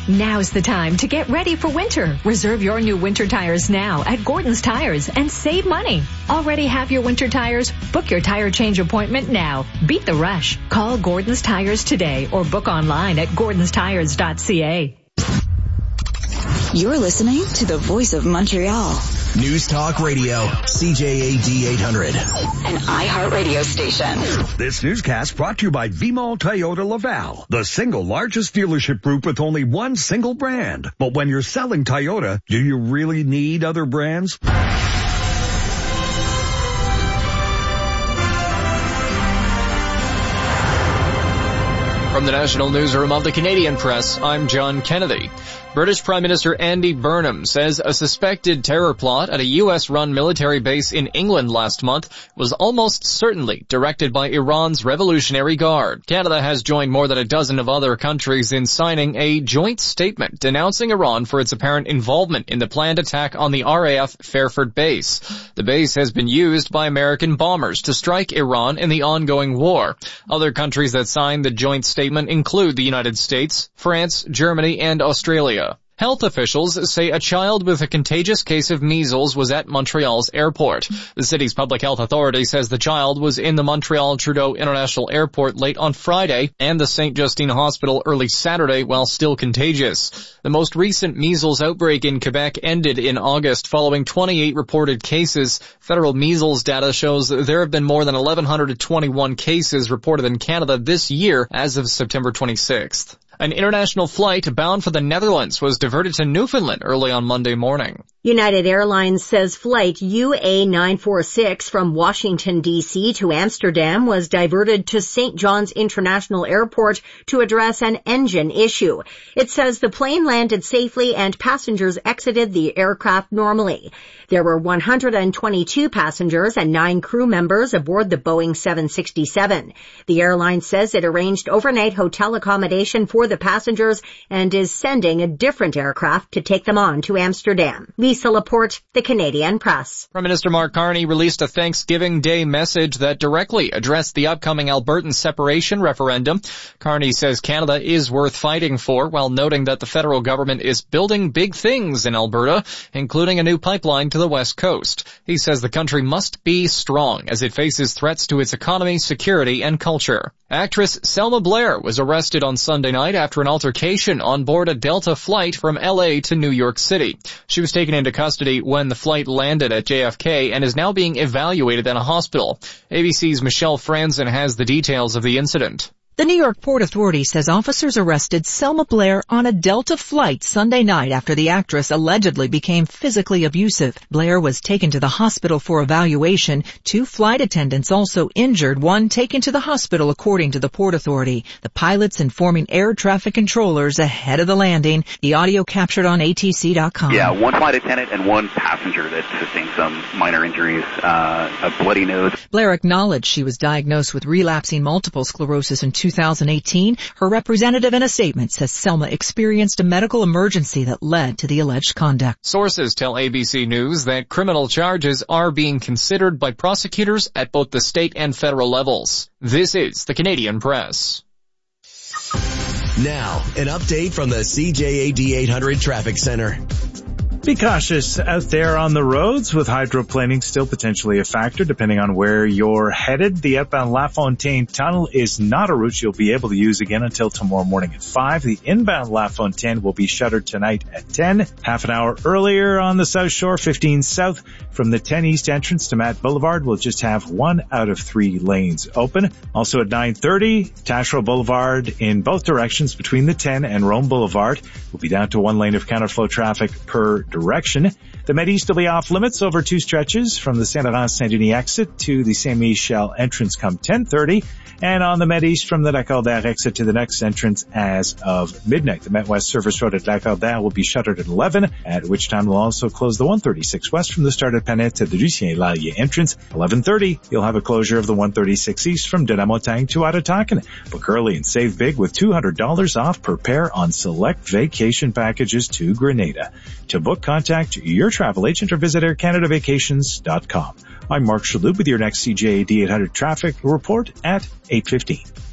Now's the time to get ready for winter. Reserve your new winter tires now at Gordon's Tires and save money. Already have your winter tires? Book your tire change appointment now. Beat the rush. Call Gordon's Tires today or book online at gordonstires.ca. You're listening to the Voice of Montreal. News Talk Radio, CJAD 800. An iHeartRadio station. This newscast brought to you by Vimall Toyota Laval, the single largest dealership group with only one single brand. But when you're selling Toyota, do you really need other brands? From the National Newsroom of the Canadian Press, I'm John Kennedy. British Prime Minister Andy Burnham says a suspected terror plot at a U.S.-run military base in England last month was almost certainly directed by Iran's Revolutionary Guard. Canada has joined more than a dozen of other countries in signing a joint statement denouncing Iran for its apparent involvement in the planned attack on the RAF Fairford base. The base has been used by American bombers to strike Iran in the ongoing war. Other countries that signed the joint statement include the United States, France, Germany, and Australia. Health officials say a child with a contagious case of measles was at Montreal's airport. The city's public health authority says the child was in the Montreal Trudeau International Airport late on Friday and the St. Justine Hospital early Saturday while still contagious. The most recent measles outbreak in Quebec ended in August following 28 reported cases. Federal measles data shows there have been more than 1,121 cases reported in Canada this year as of September 26th. An international flight bound for the Netherlands was diverted to Newfoundland early on Monday morning. United Airlines says flight UA946 from Washington, D.C. to Amsterdam was diverted to St. John's International Airport to address an engine issue. It says the plane landed safely and passengers exited the aircraft normally. There were 122 passengers and 9 crew members aboard the Boeing 767. The airline says it arranged overnight hotel accommodation for the passengers and is sending a different aircraft to take them on to Amsterdam. Lisa Laporte, the Canadian Press. Prime Minister Mark Carney released a Thanksgiving Day message that directly addressed the upcoming Albertan separation referendum. Carney says Canada is worth fighting for, while noting that the federal government is building big things in Alberta, including a new pipeline to the West Coast. He says the country must be strong as it faces threats to its economy, security, and culture. Actress Selma Blair was arrested on Sunday night after an altercation on board a Delta flight from L.A. to New York City. She was taken into custody when the flight landed at JFK and is now being evaluated in a hospital. ABC's Michelle Franzen has the details of the incident. The New York Port Authority says officers arrested Selma Blair on a Delta flight Sunday night after the actress allegedly became physically abusive. Blair was taken to the hospital for evaluation. 2 flight attendants also injured, one taken to the hospital according to the Port Authority. The pilots informing air traffic controllers ahead of the landing. The audio captured on ATC.com. Yeah, 1 flight attendant and 1 passenger that sustained some minor injuries, a bloody nose. Blair acknowledged she was diagnosed with relapsing multiple sclerosis in 2018. Her representative in a statement says Selma experienced a medical emergency that led to the alleged conduct. Sources tell ABC News that criminal charges are being considered by prosecutors at both the state and federal levels. This is the Canadian Press. Now, an update from the CJAD 800 Traffic Center. Be cautious out there on the roads, with hydroplaning still potentially a factor depending on where you're headed. The outbound LaFontaine Tunnel is not a route you'll be able to use again until tomorrow morning at 5. The inbound LaFontaine will be shuttered tonight at 10. Half an hour earlier on the South Shore, 15 South, from the 10 East entrance to Matt Boulevard, we'll just have 1 out of 3 lanes open. Also at 9:30, Taschereau Boulevard in both directions between the 10 and Rome Boulevard will be down to 1 lane of counterflow traffic per direction. The Med-East will be off limits over 2 stretches from the Saint-Laurent-Saint-Denis exit to the Saint-Michel entrance come 10:30, and on the Med-East from the Lac-Albert exit to the next entrance as of midnight. The Met-West Service Road at Lac-Albert will be shuttered at 11, at which time we'll also close the 136 West from the start at Panette to the Lucien Lallier entrance. 11:30, you'll have a closure of the 136 East from De La Montagne to Ottatakon. Book early and save big with $200 off per pair on select vacation packages to Grenada. To book, contact your travel agent or visit aircanadavacations.com. I'm Mark Shalhoub with your next CJAD 800 traffic report at 8:15.